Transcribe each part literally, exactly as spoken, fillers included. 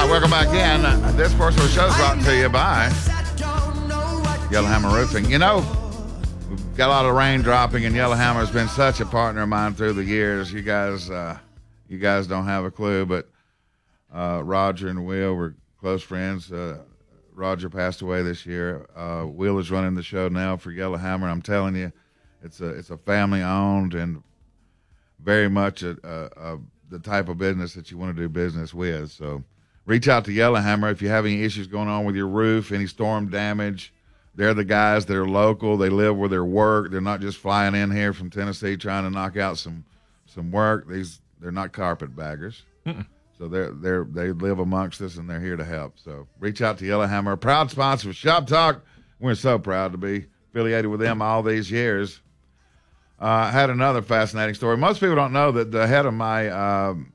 welcome back in. Uh, this portion of the show is brought to you by Yellowhammer Roofing. You know, we've got a lot of rain dropping, and Yellowhammer has been such a partner of mine through the years. You guys, uh, you guys don't have a clue, but uh, Roger and Will were close friends. Uh, Roger passed away this year. Uh, Will is running the show now for Yellowhammer. I'm telling you, it's a it's a family owned and very much a, a, a the type of business that you want to do business with. So reach out to Yellowhammer if you have any issues going on with your roof, any storm damage. They're the guys that are local. They live where they work. They're not just flying in here from Tennessee trying to knock out some some work. These they're not carpetbaggers. Mm-mm. So they're they're they live amongst us, and they're here to help. So reach out to Yellowhammer, a proud sponsor of Shop Talk. We're so proud to be affiliated with them all these years. Uh, I had another fascinating story. Most people don't know that the head of my um,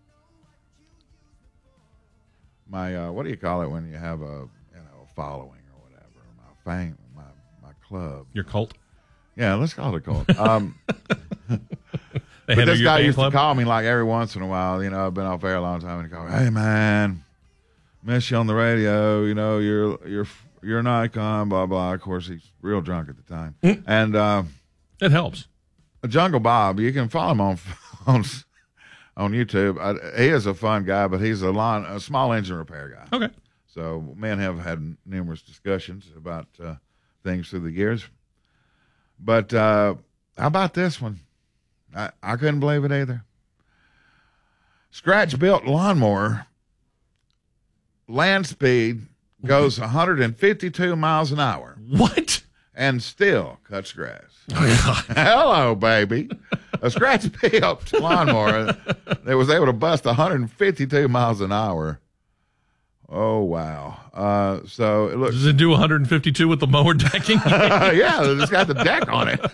my uh, what do you call it when you have a you know following or whatever? My fame, my my club. Your cult. Yeah, let's call it a cult. Um, They but this guy used club? to call me like every once in a while. You know, I've been off air a long time, and he called, "Hey man, miss you on the radio. You know, you're you're you're an icon." Blah blah. Of course, he's real drunk at the time, mm. and uh, it helps. Jungle Bob, you can follow him on on, on YouTube. I, he is a fun guy, but he's a lawn, a small engine repair guy. Okay. So me and him have had numerous discussions about uh, things through the years. But uh, how about this one? I, I couldn't believe it either. Scratch-built lawnmower, land speed goes one hundred fifty-two miles an hour. What? And still cuts grass. Hello, baby. A scratch-built lawnmower that was able to bust one hundred fifty-two miles an hour. Oh, wow. Uh, so it looks. Does it do one hundred fifty-two with the mower decking? Yeah, it's got the deck on it.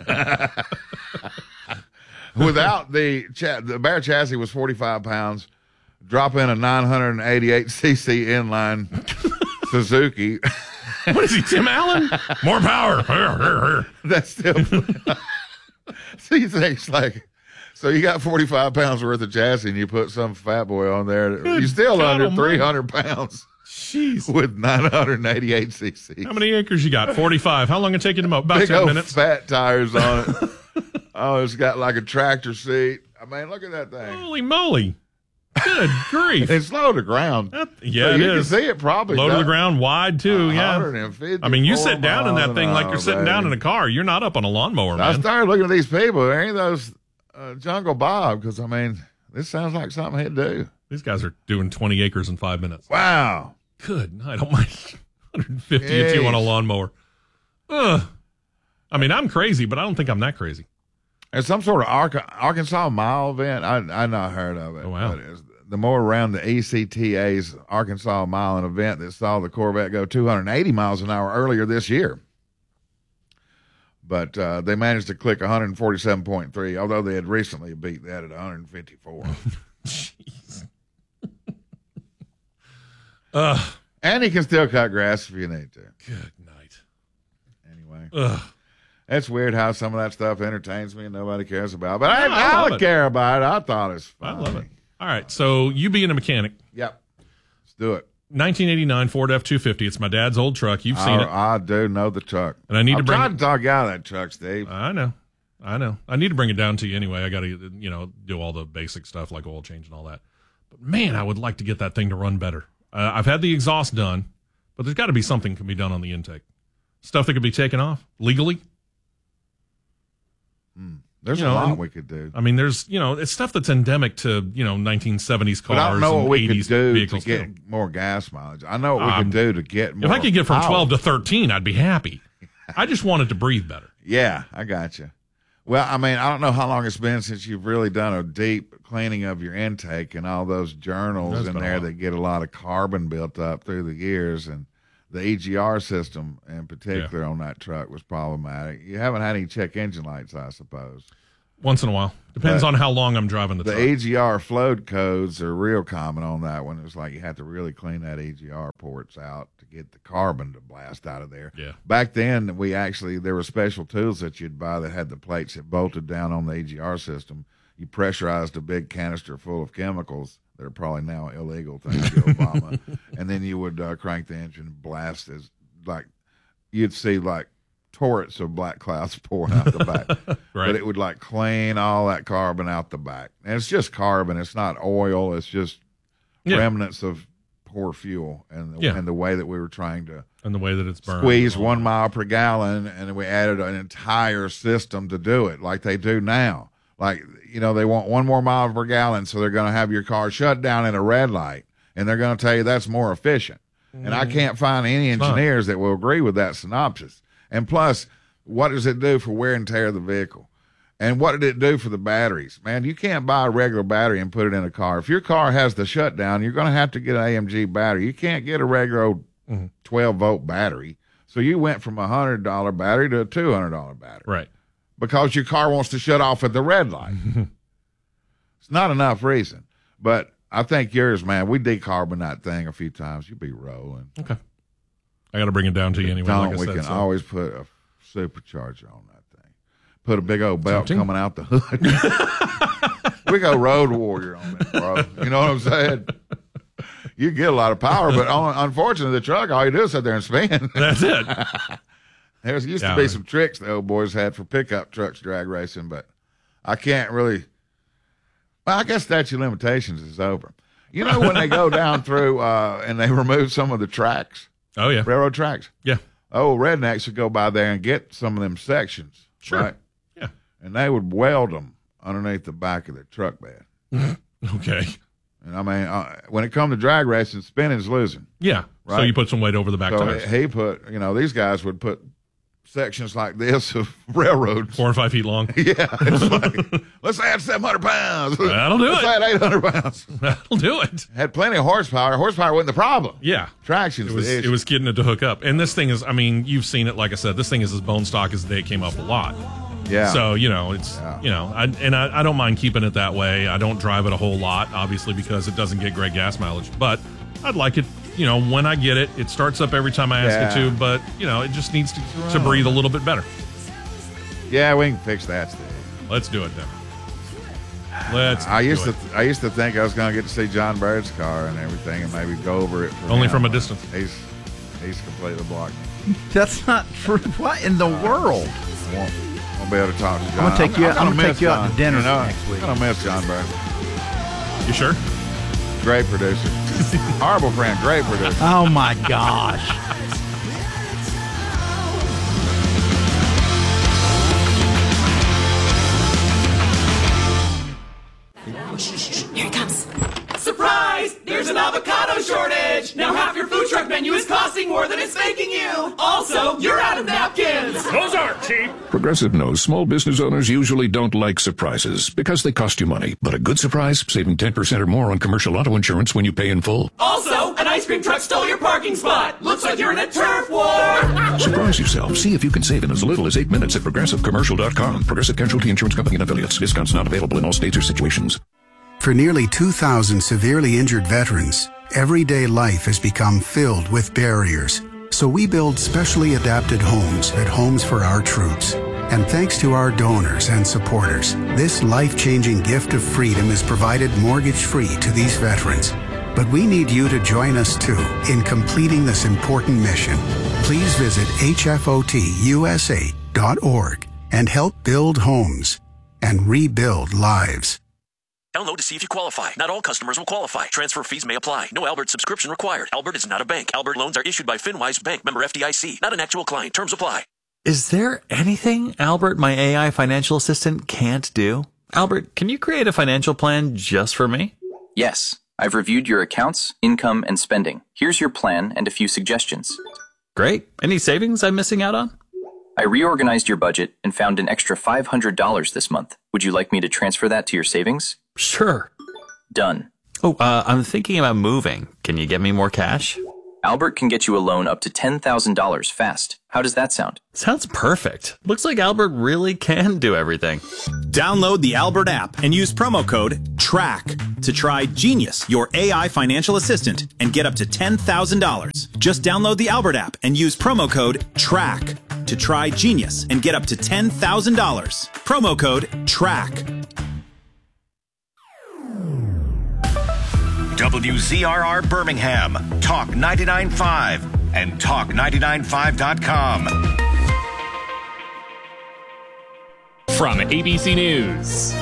Without the cha- the bare chassis was forty-five pounds. Drop in a nine hundred eighty-eight c c inline Suzuki. What is he, Tim Allen? More power. That's still. So you think it's like, so you got forty-five pounds worth of chassis and you put some fat boy on there. You're still God under three hundred almighty. Pounds. Jeez. With nine hundred eighty-eight c c. How many acres you got? forty-five. How long it take you to mow? About Big ten old minutes. Fat tires on it. Oh, it's got like a tractor seat. I mean, look at that thing. Holy moly. Good grief. It's low to ground. That, yeah, so it you is. can see it probably. Low to the ground, wide too, yeah. I mean, you sit down in that thing like you're sitting down in a car. You're not up on a lawnmower, man. I started looking at these people. There ain't those uh, Jungle Bob, because, I mean, this sounds like something he'd do. These guys are doing twenty acres in five minutes. Wow. Good night. Oh, my. one hundred fifty if you want a lawnmower. Ugh. I mean, I'm crazy, but I don't think I'm that crazy. There's some sort of Ar- Arkansas Mile event. I I not heard of it. Oh, wow. But it's the more around the E C T A's Arkansas Mile, an event that saw the Corvette go two hundred eighty miles an hour earlier this year. But uh, they managed to click one forty-seven point three, although they had recently beat that at one fifty-four. Jeez. Ugh. And he can still cut grass if you need to. Good night. Anyway. Ugh. It's weird how some of that stuff entertains me and nobody cares about. But I, No, I I, love I it. care about it. I thought it was I funny. love it. All right, so you being a mechanic. Yep. Let's do it. nineteen eighty-nine Ford F two fifty. It's my dad's old truck. You've seen I, it. I do know the truck. And I need I'm to bring trying it- to talk you out of that truck, Steve. I know. I know. I need to bring it down to you anyway. I got to, you know, do all the basic stuff like oil change and all that. But, man, I would like to get that thing to run better. Uh, I've had the exhaust done, but there's got to be something can be done on the intake. Stuff that could be taken off legally. Hmm. There's You a know, lot and- we could do. I mean, there's, you know, it's stuff that's endemic to, you know, nineteen seventies cars But I don't know and what we could eighties do vehicles. to get more gas mileage. I know what we Um, could do to get more If I could get from power. twelve to thirteen, I'd be happy. I just wanted to breathe better. Yeah, I got you. Well, I mean, I don't know how long it's been since you've really done a deep cleaning of your intake and all those journals That's in been a there while. that get a lot of carbon built up through the years. And the E G R system in particular on that truck was problematic. You haven't had any check engine lights, I suppose. Once in a while. Depends But on how long I'm driving the, The truck. E G R float codes are real common on that one. It's like you have to really clean that E G R ports out to get the carbon to blast out of there. Yeah. Back then, we actually, there were special tools that you'd buy that had the plates that bolted down on the E G R system. You pressurized a big canister full of chemicals that are probably now illegal, thanks to Obama. and then you would uh, crank the engine and blast as like you'd see like torrents of black clouds pouring out the back. Right. But it would like clean all that carbon out the back. And it's just carbon. It's not oil. It's just yeah. remnants of poor fuel and the, yeah. and the way that we were trying to and the way that it's burned. Squeeze one mile per gallon, and we added an entire system to do it like they do now. Like, you know, they want one more mile per gallon, so they're going to have your car shut down at a red light, and they're going to tell you that's more efficient. Mm. And I can't find any engineers that will agree with that synopsis. And plus, what does it do for wear and tear of the vehicle? And what did it do for the batteries? Man, you can't buy a regular battery and put it in a car. If your car has the shutdown, you're going to have to get an A M G battery. You can't get a regular old mm-hmm. twelve volt battery. So you went from a one hundred dollar battery to a two hundred dollar battery. Right. Because your car wants to shut off at the red light. It's not enough reason. But I think yours, man, we decarboned that thing a few times. You'll be rolling. Okay. I got to bring it down to you anyway. Don't, like I we said, can so. always put a supercharger on that thing. Put a big old belt Something? coming out the hood. We go road warrior on it, bro. You know what I'm saying? You get a lot of power, but on, unfortunately, the truck, all you do is sit there and spin. That's it. There used yeah, to be man. some tricks the old boys had for pickup trucks drag racing, but I can't really. Well, I guess statute of limitations is over. You know when they go down through uh, and they remove some of the tracks? Oh, yeah. Railroad tracks? Yeah. Oh, rednecks would go by there and get some of them sections. Sure. Right? Yeah. And they would weld them underneath the back of their truck bed. Okay. And I mean, uh, when it comes to drag racing, spinning's losing. Yeah. Right? So you put some weight over the back so tires. he put, you know, these guys would put sections like this of railroads. Four or five feet long. Yeah. It's like, let's add seven hundred pounds. That'll do let's it. Let's add eight hundred pounds. That'll do it. Had plenty of horsepower. Horsepower wasn't the problem. Yeah. Traction's it was, the issue. It was getting it to hook up. And this thing is, I mean, you've seen it, like I said, this thing is as bone stock as the day it came up a lot. Yeah. So, you know, it's, yeah. you know, I, and I, I don't mind keeping it that way. I don't drive it a whole lot, obviously, because it doesn't get great gas mileage. But I'd like it, you know, when I get it, it starts up every time I ask yeah. it to, but, you know, it just needs to, to breathe a little bit better. Yeah, we can fix that, Steve. Let's do it then. Let's I do used it. to th- I used to think I was going to get to see John Baird's car and everything and maybe go over it. Only him. from a distance. He's he's completely blocked. That's not true. What in the uh, world? I won't, won't be able to talk to John. I'm going to take you, I'm, I'm I'm gonna take you out John. to dinner you know, next week. I'm going to miss John Baird. You sure? Great producer. Horrible friend, great producer. Oh, my gosh. Here it comes. Surprise! There's an avocado shortage! Now half your food truck menu is costing more than it's making you! Also, you're out of napkins! Those aren't cheap! Progressive knows small business owners usually don't like surprises because they cost you money. But a good surprise, saving ten percent or more on commercial auto insurance when you pay in full. Also, an ice cream truck stole your parking spot! Looks like you're in a turf war! Surprise yourself. See if you can save in as little as eight minutes at progressive commercial dot com. Progressive Casualty Insurance Company and affiliates. Discounts not available in all states or situations. For nearly two thousand severely injured veterans, everyday life has become filled with barriers. So we build specially adapted homes at Homes for Our Troops. And thanks to our donors and supporters, this life-changing gift of freedom is provided mortgage-free to these veterans. But we need you to join us, too, in completing this important mission. Please visit H F O T U S A dot org and help build homes and rebuild lives. Download to see if you qualify. Not all customers will qualify. Transfer fees may apply. No Albert subscription required. Albert is not a bank. Albert loans are issued by FinWise Bank, member F D I C. Not an actual client. Terms apply. Is there anything Albert, my A I financial assistant, can't do? Albert, can you create a financial plan just for me? Yes. I've reviewed your accounts, income, and spending. Here's your plan and a few suggestions. Great. Any savings I'm missing out on? I reorganized your budget and found an extra five hundred dollars this month. Would you like me to transfer that to your savings? Sure. Done. Oh, uh, I'm thinking about moving. Can you get me more cash? Albert can get you a loan up to ten thousand dollars fast. How does that sound? Sounds perfect. Looks like Albert really can do everything. Download the Albert app and use promo code TRACK to try Genius, your A I financial assistant, and get up to ten thousand dollars. Just download the Albert app and use promo code TRACK to try Genius and get up to ten thousand dollars. Promo code TRACK. W Z R R Birmingham, Talk ninety-nine point five, and talk ninety-nine five dot com. From A B C News,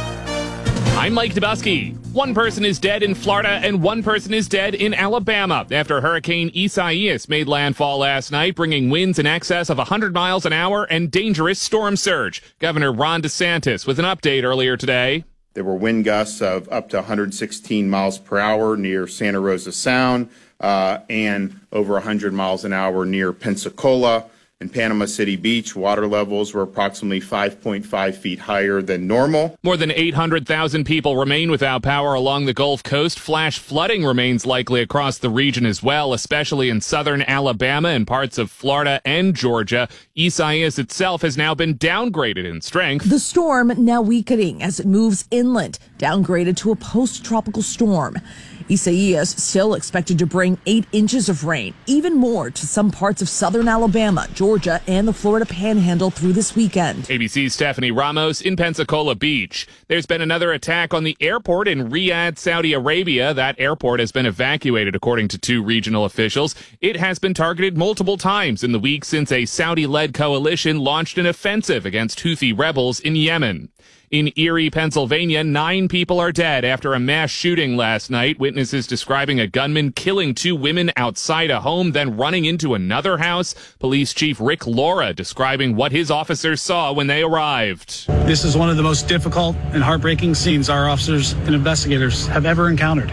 I'm Mike Dubusky. One person is dead in Florida and one person is dead in Alabama after Hurricane Isaias made landfall last night, bringing winds in excess of one hundred miles an hour and dangerous storm surge. Governor Ron DeSantis with an update earlier today. There were wind gusts of up to one hundred sixteen miles per hour near Santa Rosa Sound uh, and over one hundred miles an hour near Pensacola. In Panama City Beach, water levels were approximately five point five feet higher than normal. More than eight hundred thousand people remain without power along the Gulf Coast. Flash flooding remains likely across the region as well, especially in southern Alabama and parts of Florida and Georgia. Isaias itself has now been downgraded in strength. The storm now weakening as it moves inland, downgraded to a post-tropical storm. Isaias still expected to bring eight inches of rain, even more to some parts of southern Alabama, Georgia, and the Florida Panhandle through this weekend. A B C's Stephanie Ramos in Pensacola Beach. There's been another attack on the airport in Riyadh, Saudi Arabia. That airport has been evacuated, according to two regional officials. It has been targeted multiple times in the week since a Saudi-led coalition launched an offensive against Houthi rebels in Yemen. In Erie, Pennsylvania, nine people are dead after a mass shooting last night. Witnesses describing a gunman killing two women outside a home, then running into another house. Police Chief Rick Laura describing what his officers saw when they arrived. This is one of the most difficult and heartbreaking scenes our officers and investigators have ever encountered.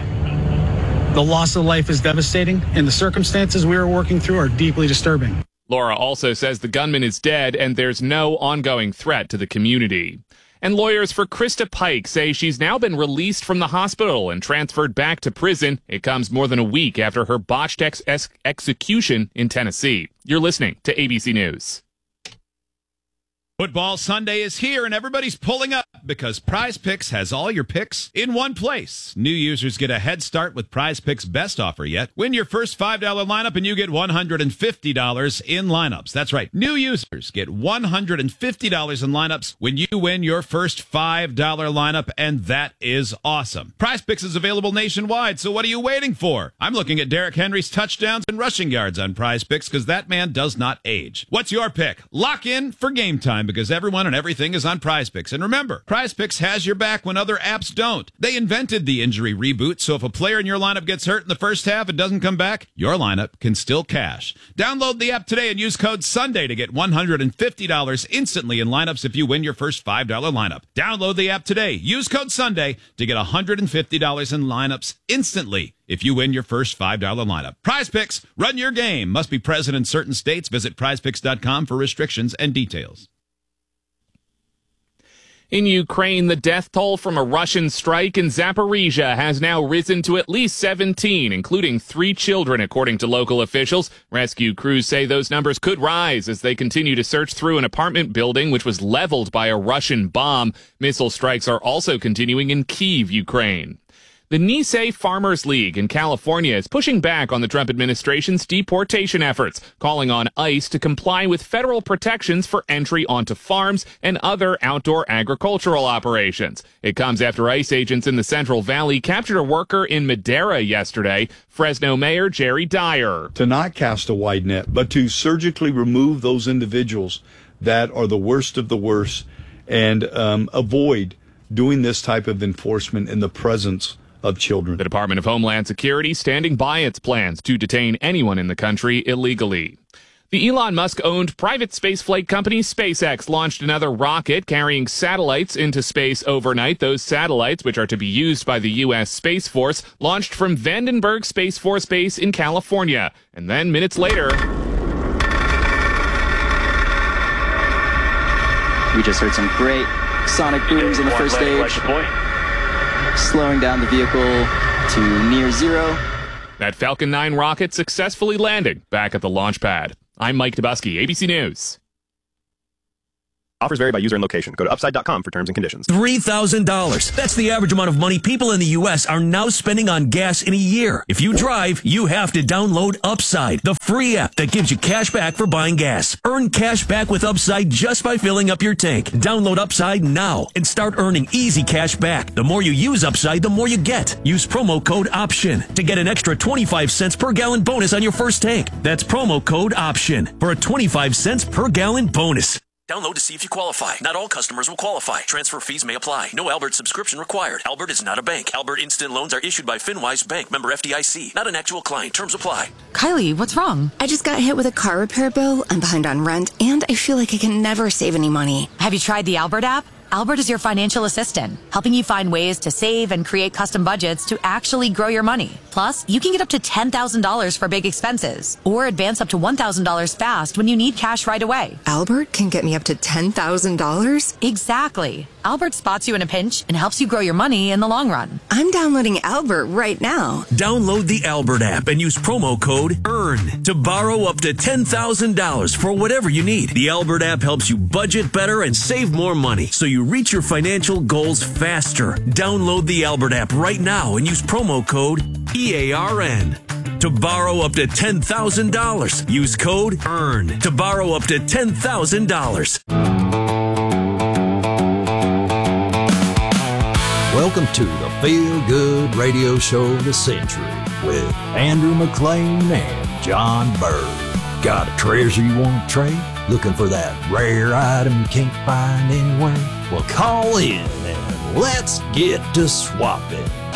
The loss of life is devastating, and the circumstances we are working through are deeply disturbing. Laura also says the gunman is dead and there's no ongoing threat to the community. And lawyers for Krista Pike say she's now been released from the hospital and transferred back to prison. It comes more than a week after her botched ex- ex- execution in Tennessee. You're listening to A B C News. Football Sunday is here, and everybody's pulling up because Prize Picks has all your picks in one place. New users get a head start with Prize Picks' best offer yet. Win your first five dollar lineup, and you get one hundred fifty dollars in lineups. That's right. New users get one hundred fifty dollars in lineups when you win your first five dollar lineup, and that is awesome. Prize Picks is available nationwide, so what are you waiting for? I'm looking at Derrick Henry's touchdowns and rushing yards on Prize Picks because that man does not age. What's your pick? Lock in for game time, because everyone and everything is on Prize Picks. And remember, Prize Picks has your back when other apps don't. They invented the injury reboot, so if a player in your lineup gets hurt in the first half and doesn't come back, your lineup can still cash. Download the app today and use code SUNDAY to get one hundred fifty dollars instantly in lineups if you win your first five dollar lineup. Download the app today. Use code SUNDAY to get one hundred fifty dollars in lineups instantly if you win your first five dollar lineup. Prize Picks, run your game. Must be present in certain states. Visit prize picks dot com for restrictions and details. In Ukraine, the death toll from a Russian strike in Zaporizhia has now risen to at least seventeen, including three children, according to local officials. Rescue crews say those numbers could rise as they continue to search through an apartment building which was leveled by a Russian bomb. Missile strikes are also continuing in Kyiv, Ukraine. The Nisei Farmers League in California is pushing back on the Trump administration's deportation efforts, calling on ICE to comply with federal protections for entry onto farms and other outdoor agricultural operations. It comes after ICE agents in the Central Valley captured a worker in Madera yesterday. Fresno Mayor Jerry Dyer. To not cast a wide net, but to surgically remove those individuals that are the worst of the worst and um, avoid doing this type of enforcement in the presence of children. The Department of Homeland Security standing by its plans to detain anyone in the country illegally. The Elon Musk-owned private spaceflight company SpaceX launched another rocket carrying satellites into space overnight. Those satellites, which are to be used by the U S Space Force, launched from Vandenberg Space Force Base in California. And then minutes later... We just heard some great sonic booms in the first stage, slowing down the vehicle to near zero. That Falcon nine rocket successfully landing back at the launch pad. I'm Mike Dubusky, A B C News. Offers vary by user and location. Go to upside dot com for terms and conditions. three thousand dollars. That's the average amount of money people in the U S are now spending on gas in a year. If you drive, you have to download Upside, the free app that gives you cash back for buying gas. Earn cash back with Upside just by filling up your tank. Download Upside now and start earning easy cash back. The more you use Upside, the more you get. Use promo code OPTION to get an extra twenty-five cents per gallon bonus on your first tank. That's promo code OPTION for a twenty-five cents per gallon bonus. Download to see if you qualify. Not all customers will qualify. Transfer fees may apply. No Albert subscription required. Albert is not a bank. Albert Instant Loans are issued by FinWise Bank, member F D I C. Not an actual client. Terms apply. Kylie, what's wrong? I just got hit with a car repair bill. I'm behind on rent, and I feel like I can never save any money. Have you tried the Albert app? Albert is your financial assistant, helping you find ways to save and create custom budgets to actually grow your money. Plus, you can get up to ten thousand dollars for big expenses, or advance up to one thousand dollars fast when you need cash right away. Albert can get me up to ten thousand dollars? Exactly. Albert spots you in a pinch and helps you grow your money in the long run. I'm downloading Albert right now. Download the Albert app and use promo code EARN to borrow up to ten thousand dollars for whatever you need. The Albert app helps you budget better and save more money, so you reach your financial goals faster. Download the Albert app right now and use promo code E A R N to borrow up to ten thousand dollars. Use code EARN to borrow up to ten thousand dollars. Welcome to the Feel Good Radio Show of the Century with Andrew McLean and John Bird. Got a treasure you want to trade? Looking for that rare item you can't find anywhere? Well, call in and let's get to swapping.